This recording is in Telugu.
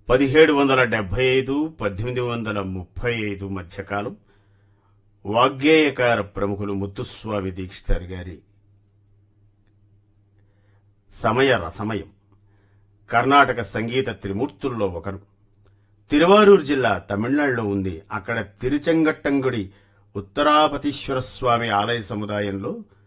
1775 1835 మధ్యకాలం వాగ్గేయకార ప్రముఖులు ముత్తుస్వామి దీక్షితార్ గారి సమయ రసమయం. కర్ణాటక సంగీత త్రిమూర్తుల్లో ఒకరు. తిరువారూర్ జిల్లా తమిళనాడులో ఉంది. అక్కడ తిరుచెంగట్టంగుడి ఉత్తరాపతీశ్వర స్వామి ఆలయ సముదాయంలో